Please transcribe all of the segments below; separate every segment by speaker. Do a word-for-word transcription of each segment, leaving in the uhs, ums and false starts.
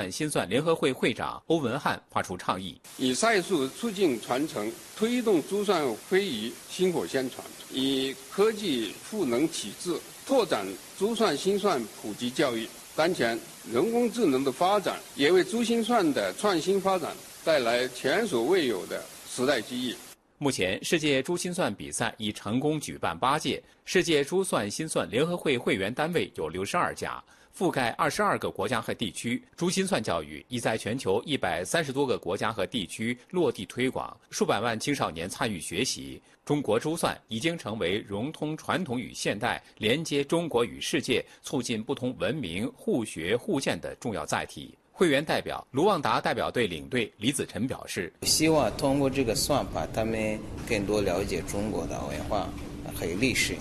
Speaker 1: 算心算联合会会长欧文汉发出倡议，
Speaker 2: 以赛术促进传承，推动珠算非遗薪火相传，以科技赋能体制，拓展珠算心算普及教育。当前人工智能的发展也为珠心算的创新发展带来前所未有的时代机遇。
Speaker 1: 目前，世界珠心算比赛已成功举办八届，世界珠算心算联合会会员单位有六十二家，覆盖二十二个国家和地区。珠心算教育已在全球一百三十多个国家和地区落地推广，数百万青少年参与学习。中国珠算已经成为融通传统与现代、连接中国与世界、促进不同文明互学互鉴的重要载体。会员代表卢旺达代表队领队李子晨表示，
Speaker 3: 希望通过这个算法，他们更多了解中国的文化和历史。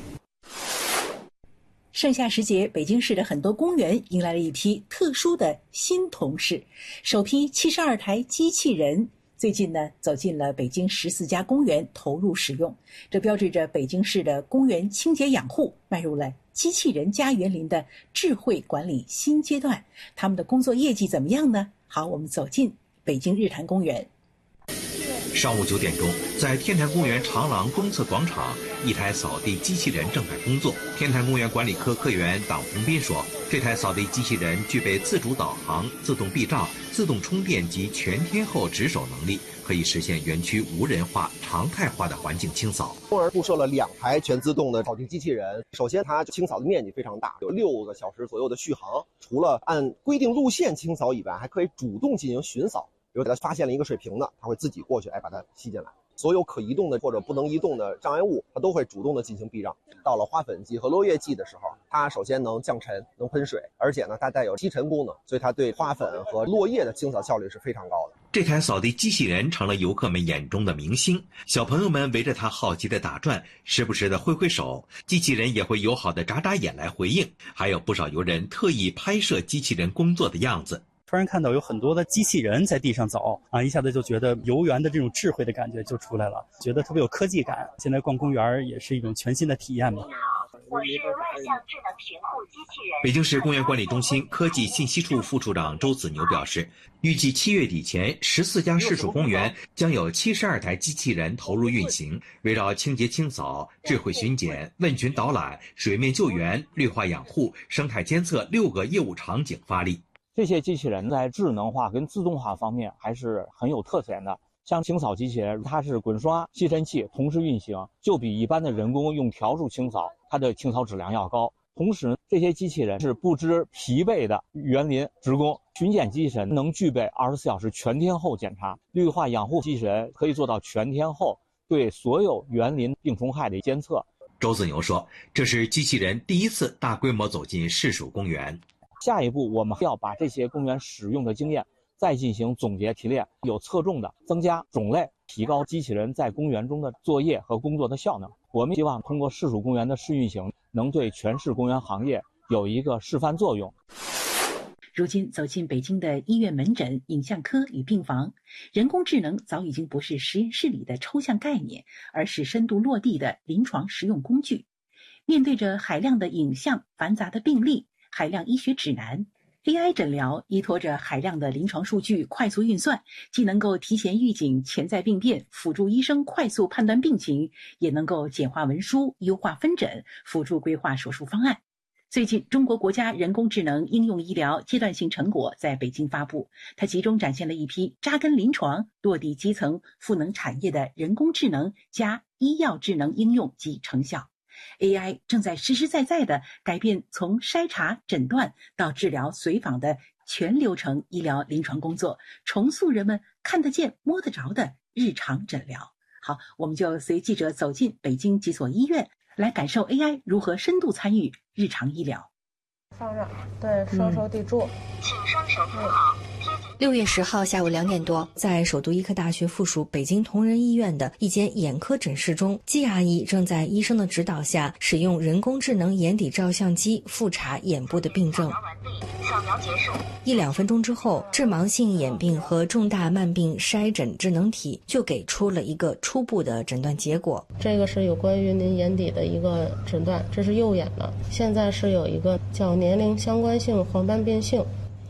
Speaker 4: 盛夏时节，北京市的很多公园迎来了一批特殊的新同事，首批七十二台机器人最近呢走进了北京十四家公园投入使用，这标志着北京市的公园清洁养护迈入了机器人加园林的智慧管理新阶段。他们的工作业绩怎么样呢？好，我们走进北京日坛公园。
Speaker 5: 上午九点钟，在天坛公园长廊东侧广场，一台扫地机器人正在工作。天坛公园管理科科员党宏斌说，这台扫地机器人具备自主导航、自动避障、自动充电及全天候值守能力，可以实现园区无人化、常态化的环境清扫。
Speaker 6: 公园布设了两台全自动的扫地机器人，首先它清扫的面积非常大，有六个小时左右的续航。除了按规定路线清扫以外，还可以主动进行巡扫。比如它发现了一个水瓶的，它会自己过去，哎，把它吸进来。所有可移动的或者不能移动的障碍物，它都会主动的进行避让。到了花粉季和落叶季的时候，它首先能降尘，能喷水，而且呢，它带有吸尘功能，所以它对花粉和落叶的清扫效率是非常高的。
Speaker 5: 这台扫地机器人成了游客们眼中的明星，小朋友们围着它好奇的打转，时不时的挥挥手，机器人也会友好的眨眨眼来回应。还有不少游人特意拍摄机器人工作的样子。
Speaker 7: 突然看到有很多的机器人在地上走啊，一下子就觉得游园的这种智慧的感觉就出来了，觉得特别有科技感。现在逛公园也是一种全新的体验嘛。
Speaker 8: 我是外向智能巡护机器人。
Speaker 5: 北京市公园管理中心科技信息处副处长周子牛表示，预计七月底前，十四家市属公园将有七十二台机器人投入运行，围绕清洁清扫、智慧巡检、问询导览、水面救援、绿化养护、生态监测六个业务场景发力。
Speaker 9: 这些机器人在智能化跟自动化方面还是很有特点的。像清扫机器人，它是滚刷、吸尘器同时运行，就比一般的人工用笤帚清扫，它的清扫质量要高。同时，这些机器人是不知疲惫的园林职工。巡检机器人能具备二十四小时全天候检查，绿化养护机器人可以做到全天候对所有园林病虫害的监测。
Speaker 5: 周子牛说，这是机器人第一次大规模走进市属公园。
Speaker 9: 下一步，我们要把这些公园使用的经验再进行总结提炼，有侧重的增加种类，提高机器人在公园中的作业和工作的效能。我们希望通过市属公园的试运行，能对全市公园行业有一个示范作用。
Speaker 4: 如今走进北京的医院门诊、影像科与病房，人工智能早已经不是实验室里的抽象概念，而是深度落地的临床实用工具。面对着海量的影像、繁杂的病例、海量医学指南， A I 诊疗依托着海量的临床数据快速运算，既能够提前预警潜在病变，辅助医生快速判断病情，也能够简化文书、优化分诊，辅助规划手术方案。最近，中国国家人工智能应用医疗阶段性成果在北京发布，它集中展现了一批扎根临床、落地基层、赋能产业的人工智能加医药智能应用及成效。A I 正在实实在在地改变从筛查、诊断到治疗随访的全流程医疗临床工作，重塑人们看得见、摸得着的日常诊疗。好，我们就随记者走进北京几所医院，来感受 A I 如何深度参与日常医疗。
Speaker 10: 放这儿，对，双手抵住，
Speaker 8: 请双手扶好。
Speaker 11: 六月十号下午两点多，在首都医科大学附属北京同仁医院的一间眼科诊室中，季阿姨正在医生的指导下，使用人工智能眼底照相机复查眼部的病症。
Speaker 8: 扫描结束。
Speaker 11: 一两分钟之后，致盲性眼病和重大慢病筛诊智能体就给出了一个初步的诊断结果。
Speaker 10: 这个是有关于您眼底的一个诊断，这是右眼的。现在是有一个叫年龄相关性黄斑变性。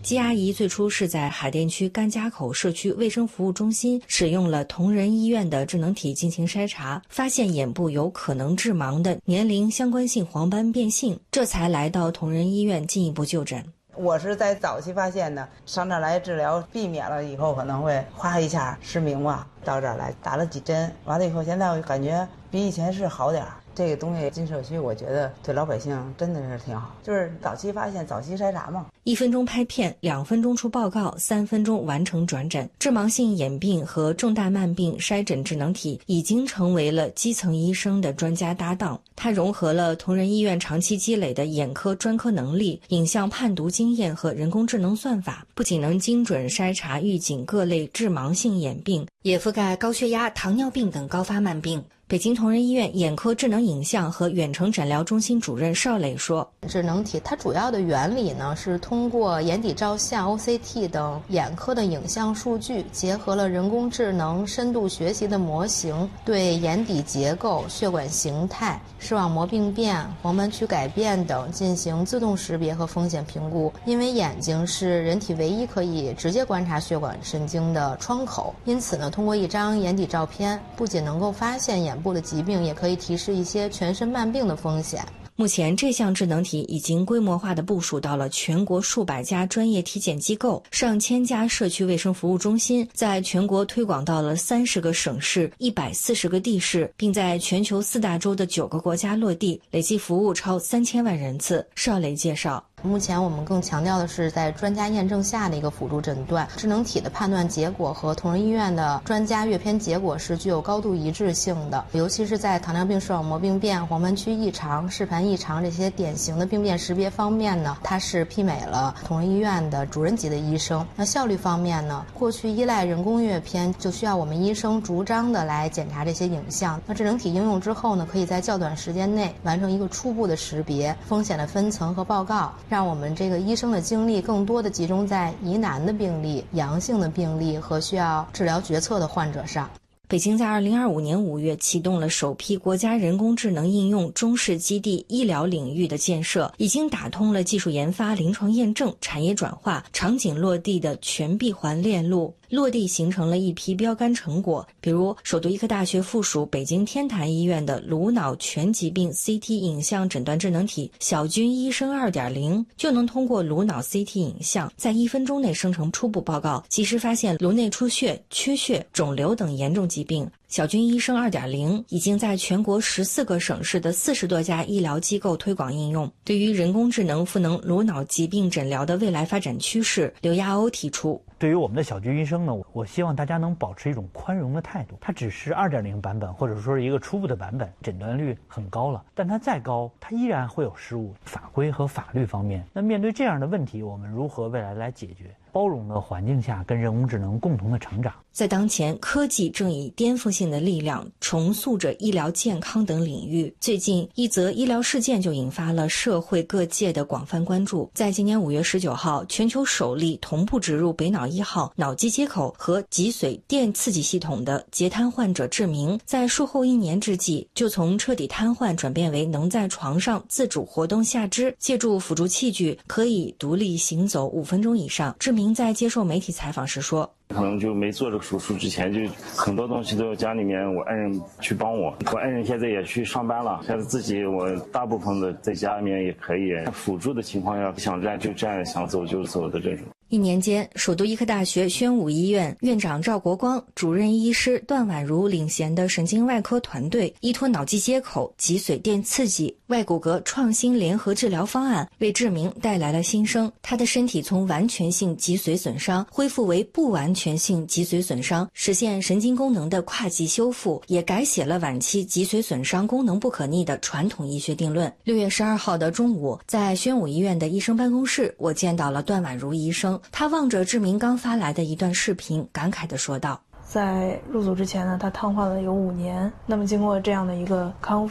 Speaker 11: 姬阿姨最初是在海淀区甘家口社区卫生服务中心使用了同仁医院的智能体进行筛查，发现眼部有可能致盲的年龄相关性黄斑变性，这才来到同仁医院进一步就诊。
Speaker 12: 我是在早期发现的，上这儿来治疗，避免了以后可能会哗一下失明吧。到这儿来打了几针，完了以后，现在我感觉比以前是好点儿。这个东西进社区，我觉得对老百姓真的是挺好，就是早期发现、早期筛查嘛。
Speaker 11: 一分钟拍片，两分钟出报告，三分钟完成转诊。致盲性眼病和重大慢病筛诊智能体已经成为了基层医生的专家搭档。它融合了同仁医院长期积累的眼科专科能力、影像判读经验和人工智能算法，不仅能精准筛查预警各类致盲性眼病，也覆盖高血压、糖尿病等高发慢病。北京同仁医院眼科智能影像和远程诊疗中心主任邵磊说，
Speaker 10: 智能体它主要的原理呢是通过眼底照相、O C T 等眼科的影像数据，结合了人工智能深度学习的模型，对眼底结构、血管形态、视网膜病变、黄斑区改变等进行自动识别和风险评估。因为眼睛是人体唯一可以直接观察血管神经的窗口，因此呢，通过一张眼底照片，不仅能够发现眼部的疾病，也可以提示一些全身慢病的风险。
Speaker 11: 目前，这项智能体已经规模化地部署到了全国数百家专业体检机构、上千家社区卫生服务中心，在全国推广到了三十个省市、一百四十个地市，并在全球四大洲的九个国家落地，累计服务超三千万人次。邵磊介绍。
Speaker 10: 目前我们更强调的是在专家验证下的一个辅助诊断，智能体的判断结果和同仁医院的专家阅片结果是具有高度一致性的，尤其是在糖尿病视网膜病变、黄斑区异常、视盘异常这些典型的病变识别方面呢，它是媲美了同仁医院的主任级的医生。那效率方面呢，过去依赖人工阅片，就需要我们医生逐张的来检查这些影像。那智能体应用之后呢，可以在较短时间内完成一个初步的识别、风险的分层和报告，让我们这个医生的精力更多的集中在疑难的病例、阳性的病例和需要治疗决策的患者上。
Speaker 11: 北京在二零二五年五月启动了首批国家人工智能应用中式基地医疗领域的建设，已经打通了技术研发、临床验证、产业转化、场景落地的全闭环链路。落地形成了一批标杆成果，比如首都医科大学附属北京天坛医院的颅脑全疾病 C T 影像诊断智能体小军医生 二点零 就能通过颅脑 C T 影像在一分钟内生成初步报告，及时发现颅内出血、缺血、肿瘤等严重疾病。小军医生 二点零 已经在全国十四个省市的四十多家医疗机构推广应用。对于人工智能赋能颅脑疾病诊疗的未来发展趋势，刘亚欧提出，
Speaker 13: 对于我们的小军医生呢，我希望大家能保持一种宽容的态度。它只是 二点零 版本，或者说是一个初步的版本，诊断率很高了，但它再高，它依然会有失误。法规和法律方面，那面对这样的问题，我们如何未来来解决？包容的环境下，跟人工智能共同的成长。
Speaker 11: 在当前，科技正以颠覆性的力量重塑着医疗健康等领域。最近，一则医疗事件就引发了社会各界的广泛关注。在今年五月十九号，全球首例同步植入北脑一号脑机接口和脊髓电刺激系统的截瘫患者志明，在术后一年之际，就从彻底瘫痪转变为能在床上自主活动下肢，借助辅助器具可以独立行走五分钟以上。志明在接受媒体采访时说，
Speaker 14: 可能就没做这个手术之前，就很多东西都要家里面我爱人去帮我。我爱人现在也去上班了，现在自己我大部分的在家里面也可以辅助的情况下，想站就站，想走就走的这种。
Speaker 11: 一年间，首都医科大学宣武医院院长赵国光、主任医师段婉如领衔的神经外科团队，依托脑机接口、脊髓电刺激、外骨骼创新联合治疗方案，为志明带来了新生。他的身体从完全性脊髓损伤恢复为不完全性脊髓损伤，实现神经功能的跨级修复，也改写了晚期脊髓损伤功能不可逆的传统医学定论。六月十二号的中午，在宣武医院的医生办公室，我见到了段婉如医生。他望着志明刚发来的一段视频，感慨地说道，
Speaker 15: 在入组之前呢，他瘫痪了有五年，那么经过这样的一个康复，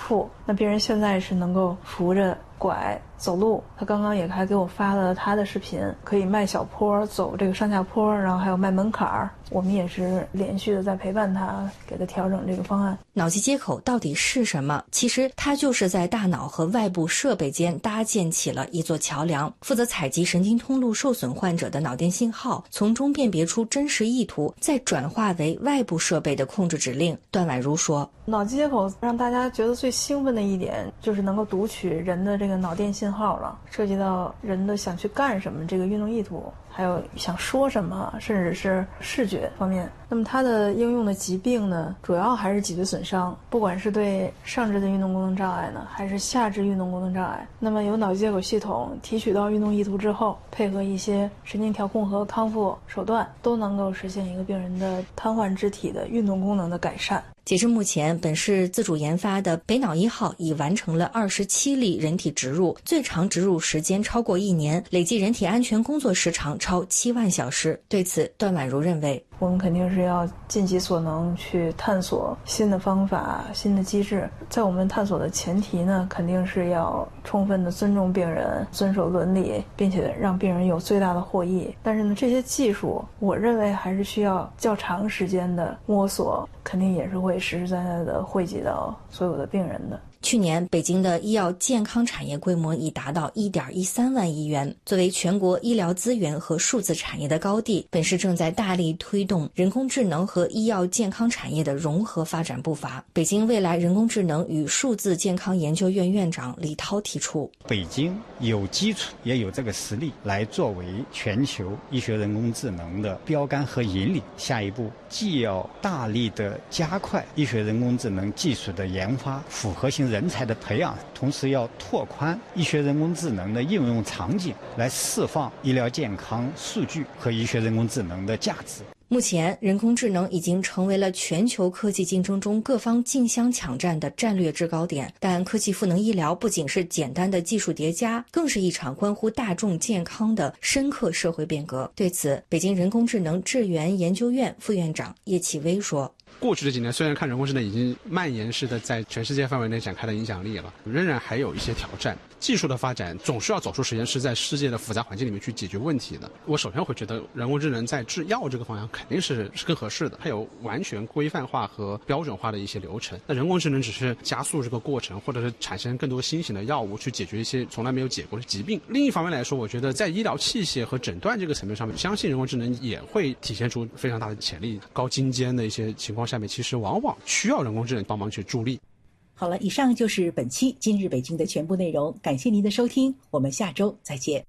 Speaker 15: 那病人现在是能够扶着拐走路，他刚刚也还给我发了他的视频，可以迈小坡走这个上下坡，然后还有迈门槛儿，我们也是连续的在陪伴他，给他调整这个方案。
Speaker 11: 脑机接口到底是什么？其实它就是在大脑和外部设备间搭建起了一座桥梁，负责采集神经通路受损患者的脑电信号，从中辨别出真实意图，再转化为外部设备的控制指令。段婉如说，
Speaker 15: 脑机接口让大家觉得最兴奋的一点就是能够读取人的这个脑电信号了，涉及到人的想去干什么这个运动意图，还有想说什么，甚至是视觉方面。那么它的应用的疾病呢，主要还是脊髓损伤，不管是对上肢的运动功能障碍呢，还是下肢运动功能障碍。那么由脑机接口系统提取到运动意图之后，配合一些神经调控和康复手段，都能够实现一个病人的瘫痪肢体的运动功能的改善。
Speaker 11: 截至目前，本市自主研发的北脑一号已完成了二十七例人体植入，最长植入时间超过一年，累计人体安全工作时长超七万小时。对此，段婉如认为，
Speaker 15: 我们肯定是要尽其所能去探索新的方法、新的机制。在我们探索的前提呢，肯定是要充分的尊重病人，遵守伦理，并且让病人有最大的获益。但是呢，这些技术，我认为还是需要较长时间的摸索，肯定也是会实实在在的惠及到所有的病人的。
Speaker 11: 去年，北京的医药健康产业规模已达到 一点一三万亿元。作为全国医疗资源和数字产业的高地，本市正在大力推动人工智能和医药健康产业的融合发展步伐。北京未来人工智能与数字健康研究院院长李涛提出，
Speaker 16: 北京有基础也有这个实力来作为全球医学人工智能的标杆和引领。下一步既要大力的加快医学人工智能技术的研发，复合型人才的培养，同时要拓宽医学人工智能的应用场景，来释放医疗健康数据和医学人工智能的价值。
Speaker 11: 目前，人工智能已经成为了全球科技竞争中各方竞相抢占的战略制高点。但科技赋能医疗不仅是简单的技术叠加，更是一场关乎大众健康的深刻社会变革。对此，北京人工智能智源研究院副院长叶启威说，
Speaker 17: 过去这几年，虽然看人工智能已经蔓延式的在全世界范围内展开了影响力了，仍然还有一些挑战。技术的发展总是要走出实验室，在世界的复杂环境里面去解决问题的。我首先会觉得人工智能在制药这个方向肯定是是更合适的，它有完全规范化和标准化的一些流程。那人工智能只是加速这个过程，或者是产生更多新型的药物去解决一些从来没有解过的疾病。另一方面来说，我觉得在医疗器械和诊断这个层面上面，相信人工智能也会体现出非常大的潜力。高精尖的一些情况下面，其实往往需要人工智能帮忙去助力。
Speaker 4: 好了，以上就是本期今日北京的全部内容，感谢您的收听，我们下周再见。